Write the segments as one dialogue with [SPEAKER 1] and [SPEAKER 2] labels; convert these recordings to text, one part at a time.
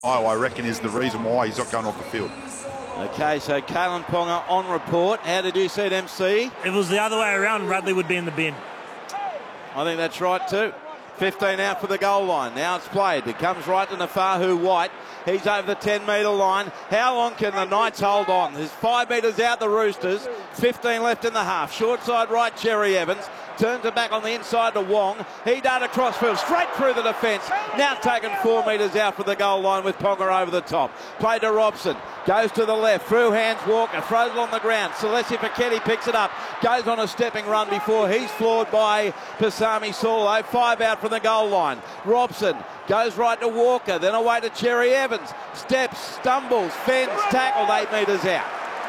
[SPEAKER 1] I reckon is the reason why he's not going off the field.
[SPEAKER 2] Okay, so Kalyn Ponga on report. How did you see it, MC?
[SPEAKER 3] If it was the other way around, Radley would be in the bin.
[SPEAKER 2] I think that's right too. 15 out for the goal line. Now it's played. It comes right to Nafahu White. He's over the 10-metre line. How long can the Knights hold on? There's 5 metres out the Roosters. 15 left in the half. Short side right, Cherry Evans. Turns it back on the inside to Wong. He darted across field, straight through the defence. Now taken 4 metres out for the goal line with Ponga over the top. Play to Robson. Goes to the left. Through hands Walker. Throws it on the ground. Celeste Feketi picks it up. Goes on a stepping run before he's floored by Pasami Saulo. 5 out from the goal line. Robson goes right to Walker. Then away to Cherry Evans. Steps, stumbles, fends, tackled 8 metres out.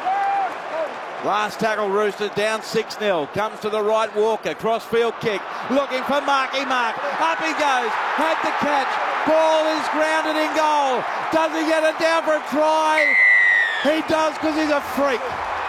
[SPEAKER 2] Last tackle, Roosters down 6-0. Comes to the right, Walker. Crossfield kick. Looking for Marky Mark. Up he goes. Had the catch. Ball is grounded in goal. Does he get it down for a try? He does, because he's a freak.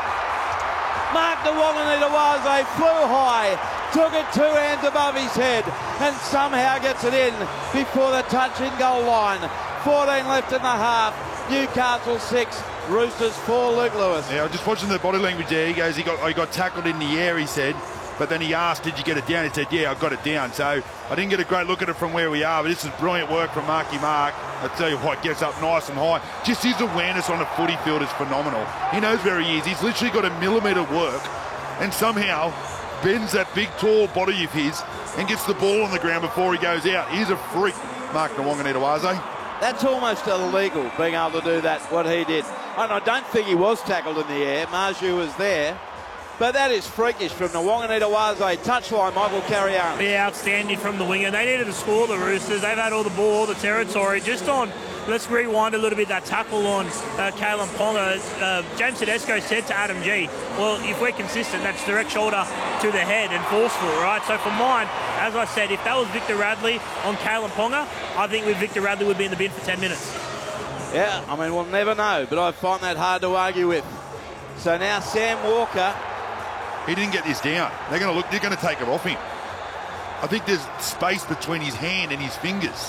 [SPEAKER 2] Mark the Wanganita-Waze flew high. Took it 2 hands above his head and somehow gets it in before the touch-in goal line. 14 left in the half. Newcastle 6. Roosters 4, Luke Lewis.
[SPEAKER 1] Yeah, I was just watching the body language there. He goes, I got tackled in the air, he said. But then he asked, did you get it down? He said, yeah, I got it down. So I didn't get a great look at it from where we are, but this is brilliant work from Marky Mark. I tell you what, gets up nice and high. Just his awareness on a footy field is phenomenal. He knows where he is. He's literally got a millimetre work and somehow bends that big, tall body of his and gets the ball on the ground before he goes out. He's a freak, Mark Wanganita-Waze.
[SPEAKER 2] That's almost illegal, being able to do that, what he did. And I don't think he was tackled in the air. Marju was there. But that is freakish from the Wanganita-Waze touchline, Michael Carrion.
[SPEAKER 3] Yeah, outstanding from the winger. They needed to score, the Roosters. They've had all the ball, all the territory. Just on, let's rewind a little bit, that tackle on Kalyn Ponga. James Tedesco said to Adam G, well, if we're consistent, that's direct shoulder to the head and forceful, right? So for mine, as I said, if that was Victor Radley on Kalyn Ponga, I think Victor Radley would be in the bin for 10 minutes.
[SPEAKER 2] Yeah, I mean, we'll never know, but I find that hard to argue with. So now Sam Walker.
[SPEAKER 1] He didn't get this down. They're going to take it off him. I think there's space between his hand and his fingers.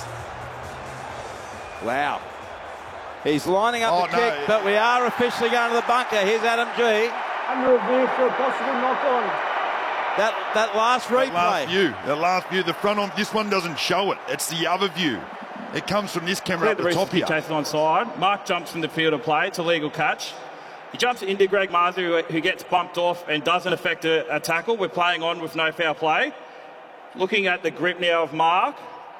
[SPEAKER 2] Wow. He's lining up the kick, but we are officially going to the bunker. Here's Adam G.
[SPEAKER 4] Under review for a possible knock-on.
[SPEAKER 2] That last replay.
[SPEAKER 1] That last view. The front on this one doesn't show it. It's the other view. It comes from this camera up the top here.
[SPEAKER 5] Chasing on side. Mark jumps from the field of play. It's a legal catch. He jumps into Greg Marzhew, who gets bumped off and doesn't affect a tackle. We're playing on with no foul play. Looking at the grip now of Mark.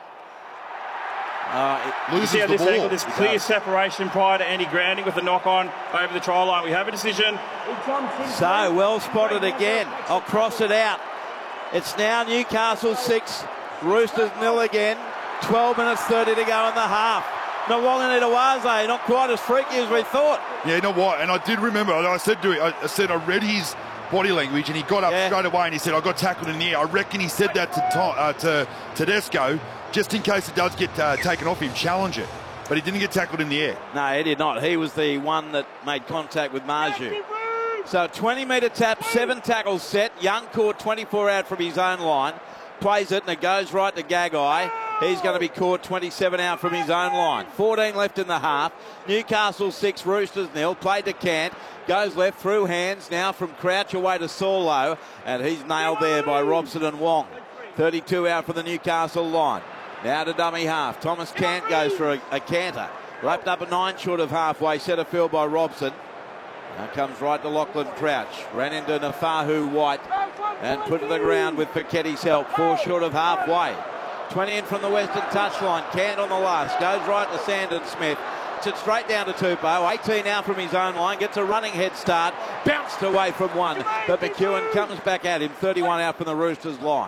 [SPEAKER 5] You see how this angle, there's clear separation prior to any grounding with the knock-on over the try line. We have a decision.
[SPEAKER 2] So, well spotted again. I'll cross it out. It's now Newcastle 6, Roosters 0 again. 12 minutes 30 to go in the half. No, Wanganita-Waze, not quite as freaky as we thought.
[SPEAKER 1] Yeah, you know what? And I did remember, I said to him, I read his body language and he got up straight away and he said, I got tackled in the air. I reckon he said that to Tedesco, just in case it does get taken off him, challenge it. But he didn't get tackled in the air.
[SPEAKER 2] No, he did not. He was the one that made contact with Marju. So 20-metre tap, 7 tackles set. Young caught 24 out from his own line. Plays it and it goes right to Gagai. He's going to be caught 27 out from his own line. 14 left in the half. Newcastle 6, Roosters 0. Played to Cant. Goes left through hands now from Crouch away to Saulo. And he's nailed there by Robson and Wong. 32 out from the Newcastle line. Now to dummy half. Thomas Cant goes for a canter. Wrapped up a 9 short of halfway. Set a field by Robson. Now comes right to Lachlan Crouch. Ran into Nafahu White. And put to the ground with Feketi's help. 4 short of halfway. 20 in from the western touchline. Cant on the last. Goes right to Sandon Smith. Sits straight down to Tupou. 18 out from his own line. Gets a running head start. Bounced away from one. But McEwen comes back at him. 31 out from the Roosters line.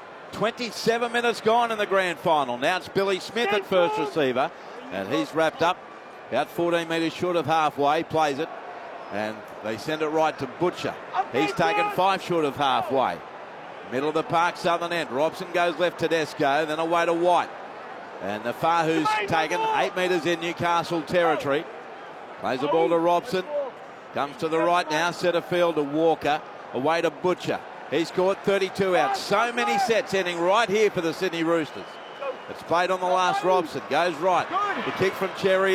[SPEAKER 2] 27 minutes gone in the grand final. Now it's Billy Smith at first receiver. And he's wrapped up. About 14 metres short of halfway. Plays it. And they send it right to Butcher. He's taken 5 short of halfway. Middle of the park, southern end. Robson goes left to Tedesco, then away to White. And the Fahu's taken 8 metres in Newcastle territory. Plays the ball to Robson. Comes to the right now, centre field to Walker. Away to Butcher. He's caught 32 out. So many sets ending right here for the Sydney Roosters. It's played on the last Robson. Goes right. The kick from Cherry.